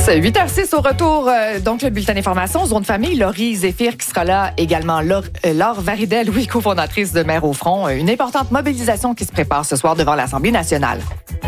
8h06 au retour, donc le bulletin d'information, zone famille, Laurie Zéphir qui sera là également, Laure Varidel, cofondatrice de Mères au front, une importante mobilisation qui se prépare ce soir devant l'Assemblée nationale.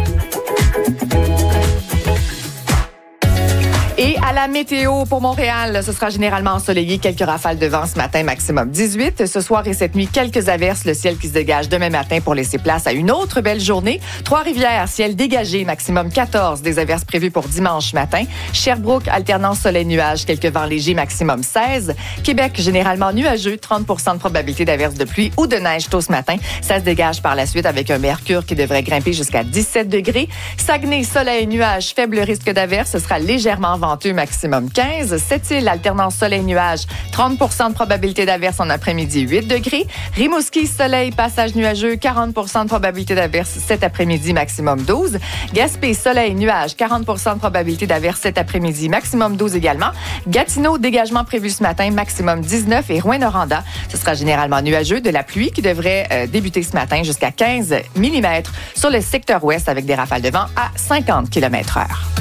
Et à la météo pour Montréal, ce sera généralement ensoleillé, quelques rafales de vent ce matin, maximum 18. Ce soir et cette nuit, quelques averses, le ciel qui se dégage demain matin pour laisser place à une autre belle journée. Trois-Rivières, ciel dégagé, maximum 14, des averses prévues pour dimanche matin. Sherbrooke, alternance soleil-nuage, quelques vents légers, maximum 16. Québec, généralement nuageux, 30 de probabilité d'averses de pluie ou de neige tôt ce matin. Ça se dégage par la suite avec un mercure qui devrait grimper jusqu'à 17 degrés. Saguenay, soleil-nuage, faible risque d'averses, ce sera légèrement venteux, maximum 15. Sept-Îles, alternance soleil-nuage, 30 de probabilité d'averse en après-midi, 8 degrés. Rimouski, soleil, passage nuageux, 40 de probabilité d'averse cet après-midi, maximum 12. Gaspé, soleil, nuage, 40 de probabilité d'averse cet après-midi, maximum 12 également. Gatineau, dégagement prévu ce matin, maximum 19. Et Rouyn-Noranda, ce sera généralement nuageux, de la pluie qui devrait débuter ce matin jusqu'à 15 mm sur le secteur ouest avec des rafales de vent à 50 km/h.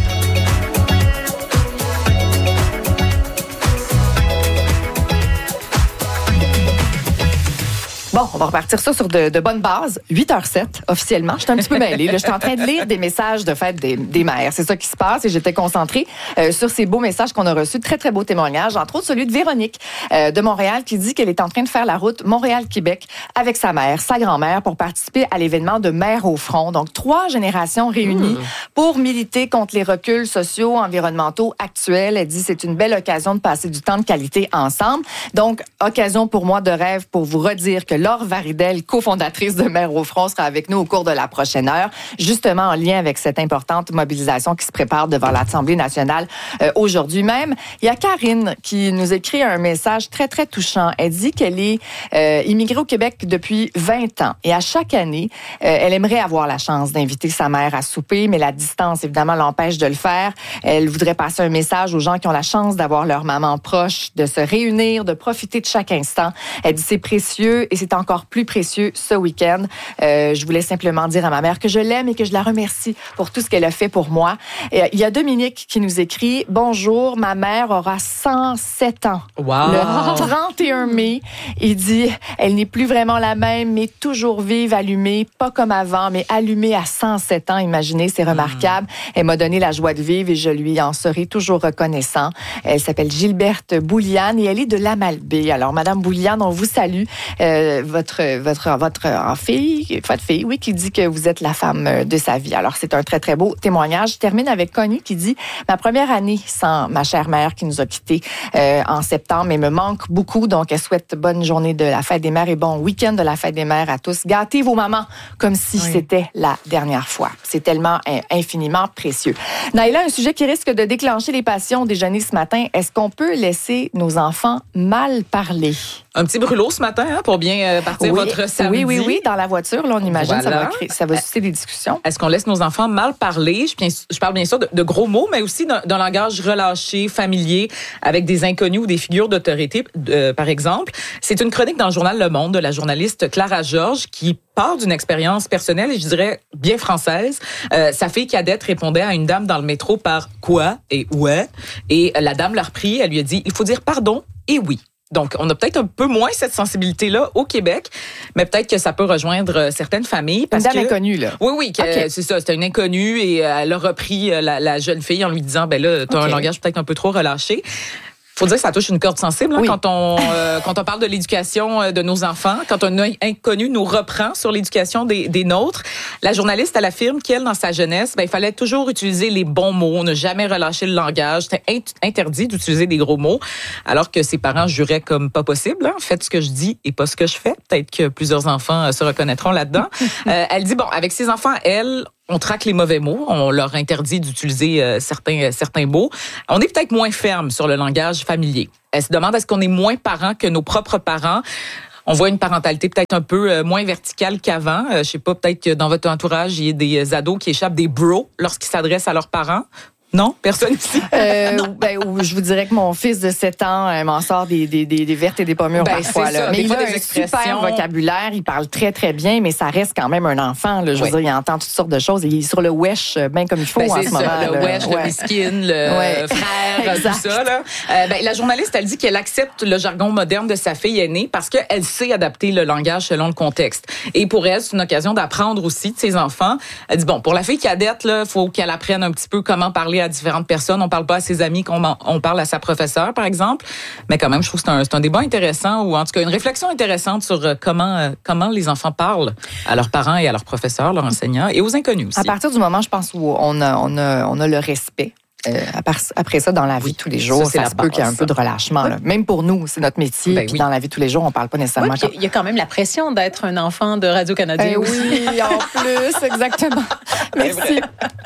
Bon, on va repartir ça sur de bonnes bases. 8h07, officiellement. J'étais un petit peu mêlée. J'étais en train de lire des messages de fête des mères. C'est ça qui se passe et j'étais concentrée sur ces beaux messages qu'on a reçus. Très, très beaux témoignages. Entre autres, celui de Véronique de Montréal qui dit qu'elle est en train de faire la route Montréal-Québec avec sa mère, sa grand-mère, pour participer à l'événement de Mères au front. Donc, 3 générations réunies pour militer contre les reculs sociaux, environnementaux actuels. Elle dit c'est une belle occasion de passer du temps de qualité ensemble. Donc, occasion pour moi de rêve pour vous redire que Laure Varidel, cofondatrice de Mères au front, sera avec nous au cours de la prochaine heure, justement en lien avec cette importante mobilisation qui se prépare devant l'Assemblée nationale aujourd'hui même. Il y a Karine qui nous écrit un message très, très touchant. Elle dit qu'elle est immigrée au Québec depuis 20 ans et à chaque année, elle aimerait avoir la chance d'inviter sa mère à souper, mais la distance, évidemment, l'empêche de le faire. Elle voudrait passer un message aux gens qui ont la chance d'avoir leur maman proche, de se réunir, de profiter de chaque instant. Elle dit c'est précieux et c'est encore plus précieux ce week-end. Je voulais simplement dire à ma mère que je l'aime et que je la remercie pour tout ce qu'elle a fait pour moi. Il y a Dominique qui nous écrit « Bonjour, ma mère aura 107 ans. Wow. Le 31 mai. Il dit « Elle n'est plus vraiment la même, mais toujours vive, allumée, pas comme avant, mais allumée à 107 ans. Imaginez, c'est remarquable. Elle m'a donné la joie de vivre et je lui en serai toujours reconnaissant. Elle s'appelle Gilberte Bouliane et elle est de la Malbaie. Alors, Madame Bouliane, on vous salue. Votre fille, oui, qui dit que vous êtes la femme de sa vie. Alors, c'est un très, très beau témoignage. Je termine avec Connie qui dit « Ma première année sans ma chère mère qui nous a quittés en septembre et me manque beaucoup. Donc, elle souhaite bonne journée de la fête des mères et bon week-end de la fête des mères à tous. Gâtez vos mamans comme si c'était la dernière fois. C'est tellement infiniment précieux. » Naïla, un sujet qui risque de déclencher les passions déjeuner ce matin. Est-ce qu'on peut laisser nos enfants mal parler? Un petit brûlot ce matin pour bien partir votre samedi. Oui, dans la voiture, là, on imagine, voilà. ça va susciter des discussions. Est-ce qu'on laisse nos enfants mal parler? Je parle bien sûr de gros mots, mais aussi d'un langage relâché, familier, avec des inconnus ou des figures d'autorité, par exemple. C'est une chronique dans le journal Le Monde de la journaliste Clara Georges qui part d'une expérience personnelle et je dirais bien française. Sa fille cadette répondait à une dame dans le métro par « quoi » et « ouais ». Et la dame l'a repris, elle lui a dit « il faut dire pardon et oui ». Donc, on a peut-être un peu moins cette sensibilité-là au Québec, mais peut-être que ça peut rejoindre certaines familles. Parce une dame inconnue, là. Oui, okay. C'est ça. C'était une inconnue et elle a repris la jeune fille en lui disant, ben là, t'as un langage peut-être un peu trop relâché. Faut dire que ça touche une corde sensible quand on parle de l'éducation de nos enfants, quand un inconnu nous reprend sur l'éducation des nôtres. La journaliste, elle affirme qu'elle, dans sa jeunesse, il fallait toujours utiliser les bons mots, ne jamais relâcher le langage. C'était interdit d'utiliser des gros mots, alors que ses parents juraient comme pas possible. Faites ce que je dis et pas ce que je fais. Peut-être que plusieurs enfants se reconnaîtront là-dedans. Elle dit, avec ses enfants, on traque les mauvais mots, on leur interdit d'utiliser certains mots. On est peut-être moins ferme sur le langage familier. Elle se demande est-ce qu'on est moins parents que nos propres parents. On voit une parentalité peut-être un peu moins verticale qu'avant. Je sais pas, peut-être que dans votre entourage, il y a des ados qui échappent des bros lorsqu'ils s'adressent à leurs parents. Non? Personne ici? Non. Je vous dirais que mon fils de 7 ans m'en sort des vertes et des pommures parfois. Là. Mais il a un super vocabulaire, il parle très, très bien, mais ça reste quand même un enfant. Là. Je veux dire, il entend toutes sortes de choses. Il est sur le wesh bien comme il faut en ce moment. Le wesh, le miskin, le frère, tout ça. Là. La journaliste, elle dit qu'elle accepte le jargon moderne de sa fille aînée parce qu'elle sait adapter le langage selon le contexte. Et pour elle, c'est une occasion d'apprendre aussi de ses enfants. Elle dit, pour la fille cadette, il faut qu'elle apprenne un petit peu comment parler à différentes personnes. On parle pas à ses amis on parle à sa professeure, par exemple. Mais quand même, je trouve que c'est un débat intéressant ou en tout cas une réflexion intéressante sur comment les enfants parlent à leurs parents et à leurs professeurs, leurs enseignants et aux inconnus aussi. À partir du moment, je pense, où on a le respect. Après ça, dans la vie de tous les jours, ça se peut qu'il y ait un peu de relâchement. Là. Même pour nous, c'est notre métier. Puis dans la vie de tous les jours, on ne parle pas nécessairement. Il y a quand même la pression d'être un enfant de Radio-Canada. Oui, en plus, exactement. Merci.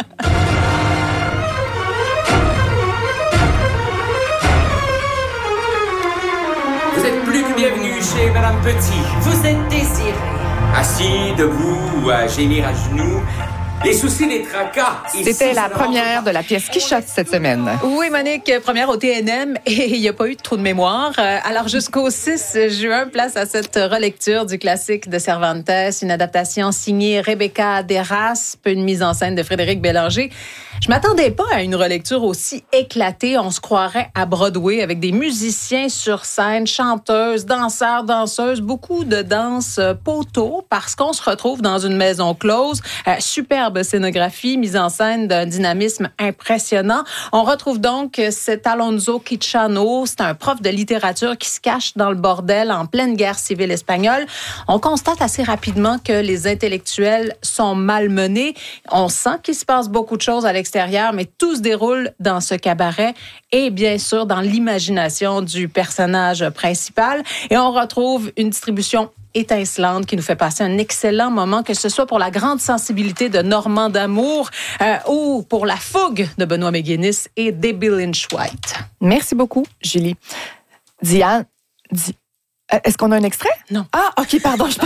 Vous êtes plus que bienvenue chez Madame Petit. Vous êtes désiré. Assis, debout ou à gémir à genoux, les soucis, les tracas. C'était la première de la pièce Quichotte cette semaine. Oui, Monique, première au TNM et il n'y a pas eu de trou de mémoire. Alors, jusqu'au 6 juin, place à cette relecture du classique de Cervantes, une adaptation signée Rebecca Derraspe, une mise en scène de Frédéric Bélanger. Je m'attendais pas à une relecture aussi éclatée. On se croirait à Broadway avec des musiciens sur scène, chanteuses, danseurs, danseuses, beaucoup de danse poteau parce qu'on se retrouve dans une maison close. Superbe scénographie, mise en scène d'un dynamisme impressionnant. On retrouve donc cet Alonso Quijano. C'est un prof de littérature qui se cache dans le bordel en pleine guerre civile espagnole. On constate assez rapidement que les intellectuels sont malmenés. On sent qu'il se passe beaucoup de choses à l'extérieur, mais tout se déroule dans ce cabaret et bien sûr dans l'imagination du personnage principal. Et on retrouve une distribution étincelante qui nous fait passer un excellent moment, que ce soit pour la grande sensibilité de Normand d'Amour ou pour la fougue de Benoît McGuinness et Debbie Lynch White. Merci beaucoup, Julie. Diane, est-ce qu'on a un extrait? Non. Ah, OK, pardon. Je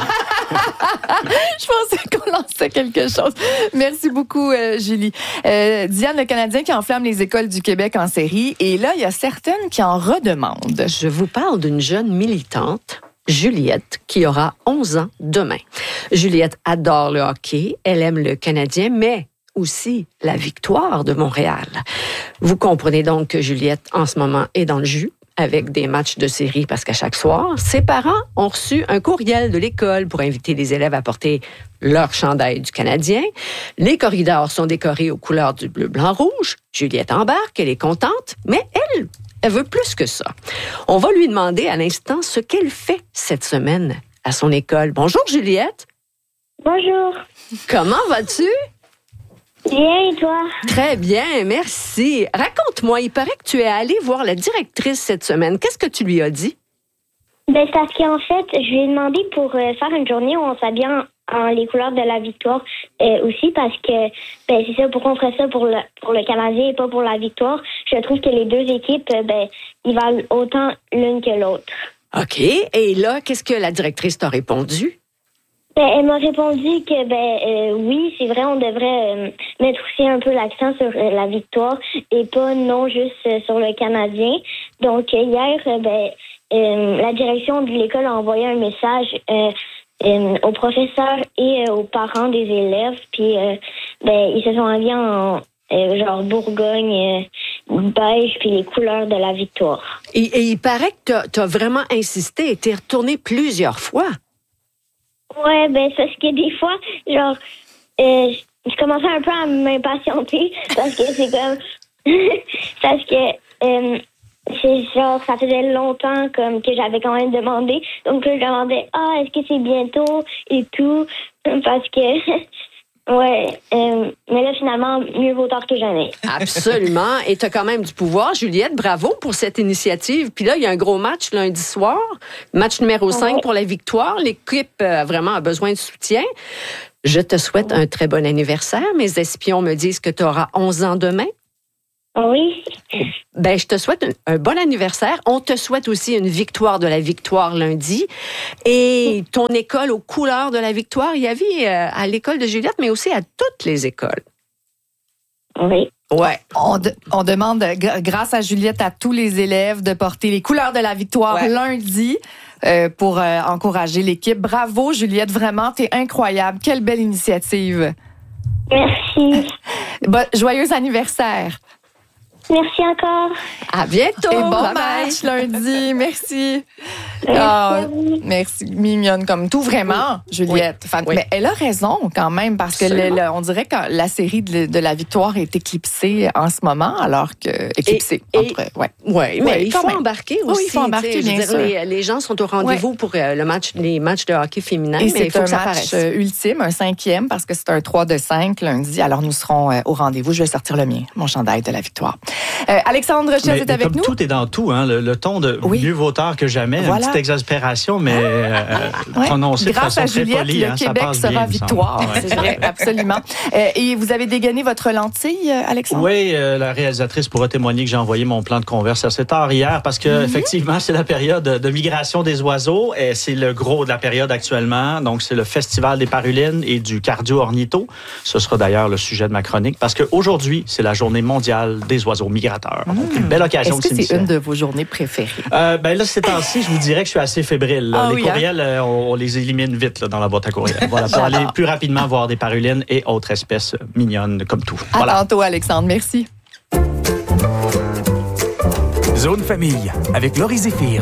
pensais qu'on lançait quelque chose. Merci beaucoup, Julie. Diane, le Canadien qui enflamme les écoles du Québec en série. Et là, il y a certaines qui en redemandent. Je vous parle d'une jeune militante, Juliette, qui aura 11 ans demain. Juliette adore le hockey, elle aime le Canadien, mais aussi la victoire de Montréal. Vous comprenez donc que Juliette, en ce moment, est dans le jus avec des matchs de série parce qu'à chaque soir, ses parents ont reçu un courriel de l'école pour inviter les élèves à porter leur chandail du Canadien. Les corridors sont décorés aux couleurs du bleu, blanc, rouge. Juliette embarque, elle est contente, mais elle veut plus que ça. On va lui demander à l'instant ce qu'elle fait cette semaine à son école. Bonjour, Juliette. Bonjour. Comment vas-tu? Bien, et toi? Très bien, merci. Raconte-moi, il paraît que tu es allée voir la directrice cette semaine. Qu'est-ce que tu lui as dit? C'est parce qu'en fait, je lui ai demandé pour faire une journée où on s'habille en les couleurs de la victoire aussi parce que c'est ça, pourquoi on ferait ça pour le Canadien et pas pour la victoire. Je trouve que les deux équipes, ils valent autant l'une que l'autre. OK. Et là, qu'est-ce que la directrice t'a répondu? Elle m'a répondu que oui, c'est vrai, on devrait mettre aussi un peu l'accent sur la victoire et pas non juste sur le Canadien. Donc hier, la direction de l'école a envoyé un message aux professeurs et aux parents des élèves, puis ils se sont habillés en genre Bourgogne, beige, puis les couleurs de la victoire. Et il paraît que tu as vraiment insisté et t'es retourné plusieurs fois. Ouais, parce que des fois, genre, je commençais un peu à m'impatienter parce que c'est comme... parce que c'est genre, ça faisait longtemps comme que j'avais quand même demandé. Donc, je demandais, est-ce que c'est bientôt et tout? Parce que... Ouais, mais là, finalement, mieux vaut tard que jamais. Absolument. Et tu as quand même du pouvoir, Juliette. Bravo pour cette initiative. Puis là, il y a un gros match lundi soir. Match numéro 5 pour la victoire. L'équipe vraiment a besoin de soutien. Je te souhaite un très bon anniversaire. Mes espions me disent que tu auras 11 ans demain. Oui. Je te souhaite un bon anniversaire. On te souhaite aussi une victoire de la victoire lundi. Et ton école aux couleurs de la victoire, il y avait à l'école de Juliette, mais aussi à toutes les écoles. Oui. Ouais. On demande, grâce à Juliette, à tous les élèves de porter les couleurs de la victoire lundi pour encourager l'équipe. Bravo, Juliette. Vraiment, t'es incroyable. Quelle belle initiative. Merci. Joyeux anniversaire. Merci encore. À bientôt. Et bon match lundi. Merci. Merci, mignonne comme tout, vraiment, Juliette. Enfin, mais elle a raison quand même, parce que on dirait que la série de la victoire est éclipsée en ce moment, alors que... Éclipsée. Mais il faut embarquer aussi. Oui, il faut embarquer, bien sûr. Les gens sont au rendez-vous pour les matchs de hockey féminin. Et mais il faut c'est que ça un match paraisse. ultime, un 5e, parce que c'est un 3-5 lundi. Alors, nous serons au rendez-vous. Je vais sortir le mien, mon chandail de la victoire. Alexandre Chaise est avec nous. Tout est dans tout, hein, le ton de mieux vaut tard que jamais. Une petite exaspération, mais prononcée de façon très polie. Grâce à Juliette, le Québec sera victoire. C'est vrai, absolument. Et vous avez dégainé votre lentille, Alexandre? Oui, la réalisatrice pourra témoigner que j'ai envoyé mon plan de converse assez tard hier, parce que effectivement, c'est la période de migration des oiseaux. Et c'est le gros de la période actuellement. Donc, c'est le Festival des Parulines et du Cardio-Ornitho. Ce sera d'ailleurs le sujet de ma chronique, parce qu'aujourd'hui, c'est la journée mondiale des oiseaux migrateurs. Donc, une belle occasion. Est-ce que c'est une de vos journées préférées? Là, ces temps-ci, je vous dirais que je suis assez fébrile. Les courriels, on les élimine vite dans la boîte à courriel. Voilà, pour aller plus rapidement voir des parulines et autres espèces mignonnes comme tout. À tantôt, Alexandre. Merci. Zone Famille avec Laurie Zéphir.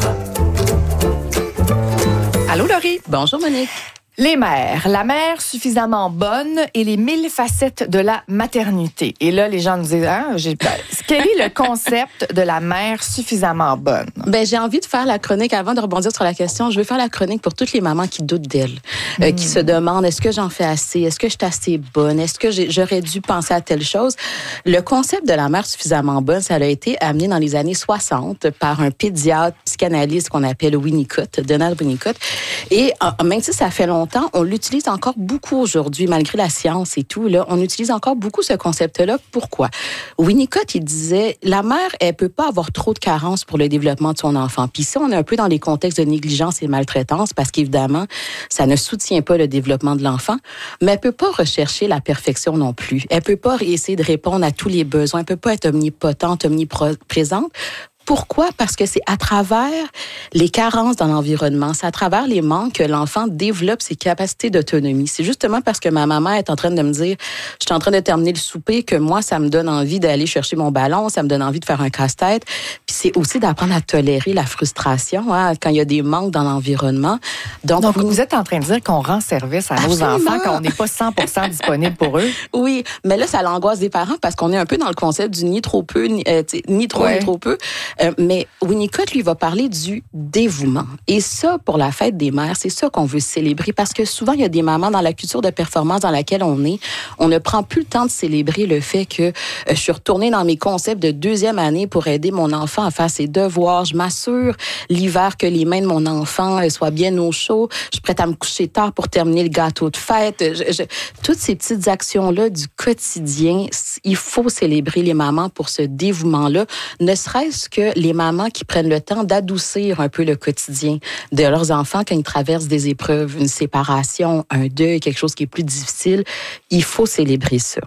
Allô, Laurie. Bonjour, Monique. Les mères, la mère suffisamment bonne et les 1000 facettes de la maternité. Et là, les gens nous disent, quel est le concept de la mère suffisamment bonne? J'ai envie de faire la chronique, avant de rebondir sur la question, je veux faire la chronique pour toutes les mamans qui doutent d'elles, qui se demandent, est-ce que j'en fais assez? Est-ce que je suis assez bonne? Est-ce que j'aurais dû penser à telle chose? Le concept de la mère suffisamment bonne, ça a été amené dans les années 60 par un pédiatre psychanalyste qu'on appelle Winnicott, Donald Winnicott. Et même si ça fait longtemps, on l'utilise encore beaucoup aujourd'hui, malgré la science et tout. Là, on utilise encore beaucoup ce concept-là. Pourquoi? Winnicott, il disait, la mère, elle peut pas avoir trop de carences pour le développement de son enfant. Puis ça, on est un peu dans les contextes de négligence et maltraitance, parce qu'évidemment, ça ne soutient pas le développement de l'enfant, mais elle peut pas rechercher la perfection non plus. Elle peut pas essayer de répondre à tous les besoins. Elle peut pas être omnipotente, omniprésente. Pourquoi? Parce que c'est à travers les carences dans l'environnement, c'est à travers les manques que l'enfant développe ses capacités d'autonomie. C'est justement parce que ma maman est en train de me dire, je suis en train de terminer le souper, que moi, ça me donne envie d'aller chercher mon ballon, ça me donne envie de faire un casse-tête. Puis c'est aussi d'apprendre à tolérer la frustration quand il y a des manques dans l'environnement. Donc vous êtes en train de dire qu'on rend service à nos enfants quand on n'est pas 100% disponible pour eux? Oui, mais là, ça l'angoisse des parents parce qu'on est un peu dans le concept du ni trop peu, ni trop, ni trop peu. Mais Winnicott, lui, va parler du dévouement. Et ça, pour la fête des mères, c'est ça qu'on veut célébrer, parce que souvent, il y a des mamans dans la culture de performance dans laquelle on est, on ne prend plus le temps de célébrer le fait que je suis retournée dans mes concepts de 2e année pour aider mon enfant à faire ses devoirs. Je m'assure l'hiver que les mains de mon enfant soient bien au chaud. Je suis prête à me coucher tard pour terminer le gâteau de fête. Toutes ces petites actions-là du quotidien, il faut célébrer les mamans pour ce dévouement-là, ne serait-ce que les mamans qui prennent le temps d'adoucir un peu le quotidien de leurs enfants quand ils traversent des épreuves, une séparation, un deuil, quelque chose qui est plus difficile. Il faut célébrer ça.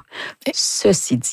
Ceci dit,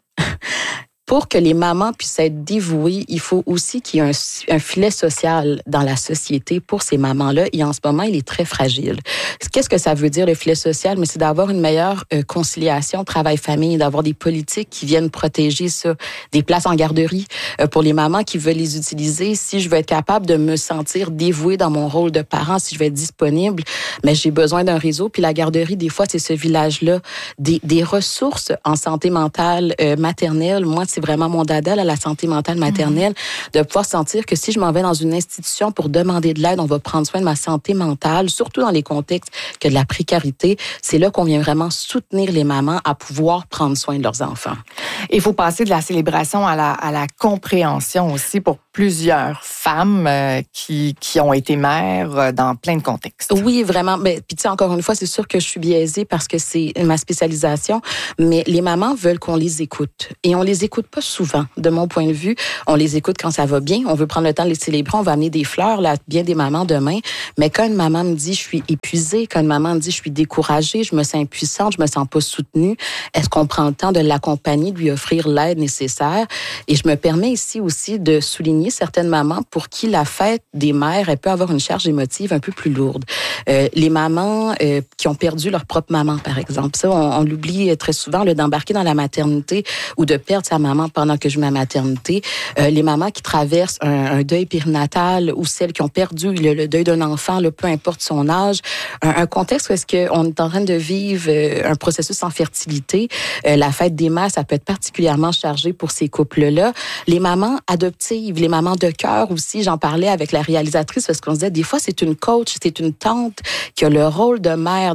pour que les mamans puissent être dévouées, il faut aussi qu'il y ait un filet social dans la société pour ces mamans-là. Et en ce moment, il est très fragile. Qu'est-ce que ça veut dire, le filet social? Mais c'est d'avoir une meilleure conciliation travail-famille, d'avoir des politiques qui viennent protéger ça, des places en garderie pour les mamans qui veulent les utiliser. Si je veux être capable de me sentir dévouée dans mon rôle de parent, si je veux être disponible, mais j'ai besoin d'un réseau. Puis la garderie, des fois, c'est ce village-là. Des ressources en santé mentale maternelle. Moi, c'est vraiment mon dada, la santé mentale maternelle, de pouvoir sentir que si je m'en vais dans une institution pour demander de l'aide, on va prendre soin de ma santé mentale, surtout dans les contextes que de la précarité. C'est là qu'on vient vraiment soutenir les mamans à pouvoir prendre soin de leurs enfants. Il faut passer de la célébration à la compréhension aussi pour plusieurs femmes qui ont été mères dans plein de contextes. Oui, vraiment. Mais puis tu sais, encore une fois, c'est sûr que je suis biaisée parce que c'est ma spécialisation, mais les mamans veulent qu'on les écoute. Et on les écoute pas souvent, de mon point de vue. On les écoute quand ça va bien. On veut prendre le temps de les célébrer. On va amener des fleurs, là, bien des mamans demain. Mais quand une maman me dit, je suis épuisée, quand une maman me dit, je suis découragée, je me sens impuissante, je me sens pas soutenue, est-ce qu'on prend le temps de l'accompagner, de lui offrir l'aide nécessaire? Et je me permets ici aussi de souligner certaines mamans pour qui la fête des mères, elle peut avoir une charge émotive un peu plus lourde. Les mamans qui ont perdu leur propre maman, par exemple. Ça, on l'oublie très souvent, d'embarquer dans la maternité ou de perdre sa maman pendant que je suis à ma maternité. Les mamans qui traversent un deuil périnatal ou celles qui ont perdu le deuil d'un enfant, peu importe son âge. Un contexte où est-ce qu'on est en train de vivre un processus sans fertilité. La fête des mères, ça peut être particulièrement chargé pour ces couples-là. Les mamans adoptives, les mamans de cœur aussi, j'en parlais avec la réalisatrice parce qu'on se disait, des fois, c'est une coach, c'est une tante qui a le rôle de mère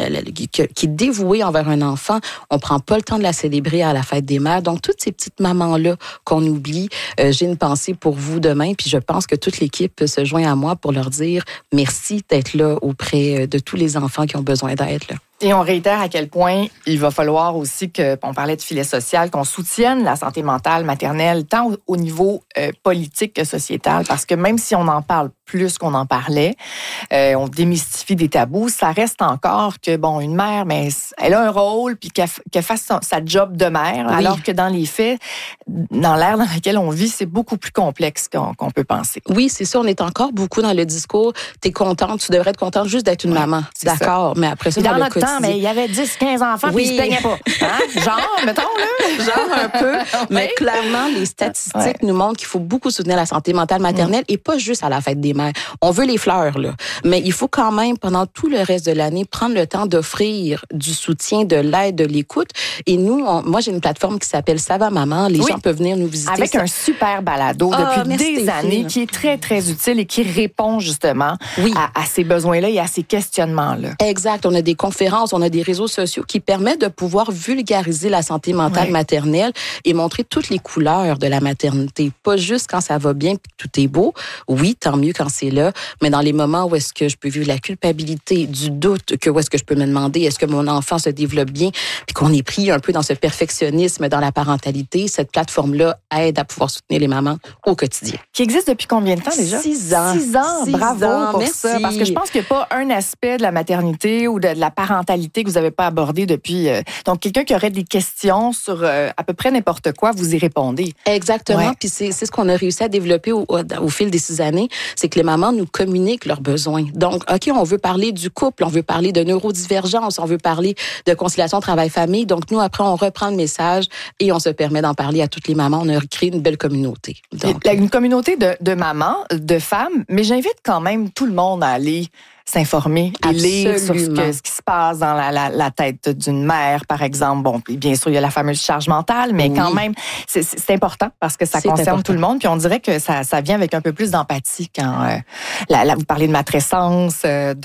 qui est dévouée envers un enfant. On prend pas le temps de la célébrer à la fête des mères. Donc, toutes ces petites mamans-là qu'on oublie, j'ai une pensée pour vous demain, puis je pense que toute l'équipe se joint à moi pour leur dire merci d'être là auprès de tous les enfants qui ont besoin d'aide, là. Et on réitère à quel point il va falloir aussi on parlait de filet social, qu'on soutienne la santé mentale maternelle, tant au niveau politique que sociétal, parce que même si on en parle plus qu'on en parlait, on démystifie des tabous, ça reste encore que, une mère, mais elle a un rôle, puis qu'elle fasse sa job de mère, oui. Alors que dans les faits, dans l'ère dans laquelle on vit, c'est beaucoup plus complexe qu'on peut penser. Oui, c'est ça, on est encore beaucoup dans le discours, t'es contente, tu devrais être contente juste d'être une maman. D'accord, mais après ça, dans notre quotidien, mais il y avait 10-15 enfants, puis ils se plaignaient pas. Hein? Genre, mettons, là. Genre un peu. Mais clairement, les statistiques nous montrent qu'il faut beaucoup soutenir la santé mentale maternelle et pas juste à la fête des mères. On veut les fleurs, là. Mais il faut quand même, pendant tout le reste de l'année, prendre le temps d'offrir du soutien, de l'aide, de l'écoute. Et nous, moi, j'ai une plateforme qui s'appelle Ça va maman. Les gens peuvent venir nous visiter. Avec un super balado depuis des années qui est très, très utile et qui répond justement à ces besoins-là et à ces questionnements-là. Exact. On a des conférences, on a des réseaux sociaux qui permettent de pouvoir vulgariser la santé mentale maternelle et montrer toutes les couleurs de la maternité. Pas juste quand ça va bien puis que tout est beau. Oui, tant mieux quand c'est là, mais dans les moments où est-ce que je peux vivre la culpabilité, du doute, où est-ce que je peux me demander est-ce que mon enfant se développe bien, puis qu'on est pris un peu dans ce perfectionnisme dans la parentalité, cette plateforme-là aide à pouvoir soutenir les mamans au quotidien. Qui existe depuis combien de temps déjà? 6 ans. 6 ans, bravo pour ça. Parce que je pense qu'il n'y a pas un aspect de la maternité ou de la parentalité que vous n'avez pas abordé depuis. Donc, quelqu'un qui aurait des questions sur à peu près n'importe quoi, vous y répondez. Exactement. Puis c'est ce qu'on a réussi à développer au fil des 6 années, c'est que les mamans nous communiquent leurs besoins. Donc, OK, on veut parler du couple, on veut parler de neurodivergence, on veut parler de conciliation travail-famille. Donc, nous, après, on reprend le message et on se permet d'en parler à toutes les mamans. On a créé une belle communauté. Donc, une communauté de mamans, de femmes, mais j'invite quand même tout le monde à aller s'informer et lire sur ce qui se passe dans la tête d'une mère, par exemple. Bon, bien sûr, il y a la fameuse charge mentale, mais quand même, c'est important parce que ça concerne tout le monde. Puis on dirait que ça vient avec un peu plus d'empathie quand vous parlez de matrescence,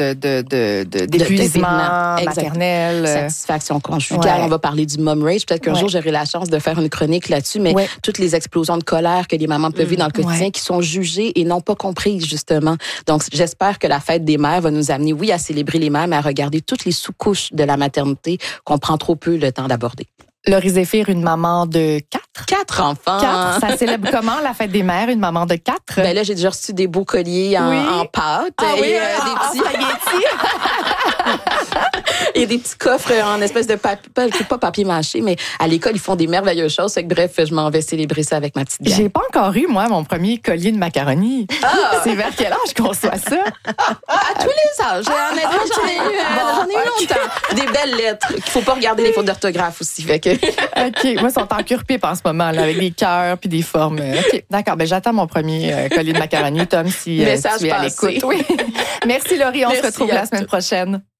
d'épuisement maternel. Satisfaction conjugale. On va parler du mom rage. Peut-être qu'un jour, j'aurai la chance de faire une chronique là-dessus, mais toutes les explosions de colère que les mamans peuvent vivre dans le quotidien qui sont jugées et non pas comprises, justement. Donc, j'espère que la fête des mères va nous amener, à célébrer les mères, mais à regarder toutes les sous-couches de la maternité qu'on prend trop peu le temps d'aborder. Laurie Zéphir, une maman de 4? 4 enfants. 4. Ça célèbre comment, la fête des mères, une maman de 4? Ben là, j'ai déjà reçu des beaux colliers en pâte. Et des petits et des petits coffres en espèce de papier, pas papier mâché, mais à l'école, ils font des merveilleuses choses. Bref, je m'en vais célébrer ça avec ma petite gang. J'ai pas encore eu, moi, mon premier collier de macaroni. C'est vers quel âge qu'on reçoit ça? À tous les âges. Honnêtement, j'en ai eu longtemps. Des belles lettres. Il faut pas regarder les fautes d'orthographe aussi. Fait que... OK. Moi, ils sont en cure-pipe en ce moment, là, avec des cœurs puis des formes. OK. D'accord. Ben, j'attends mon premier collier de macaroni, Tom, si tu es à l'écoute. Oui. Merci, Laurie. On se retrouve la semaine prochaine.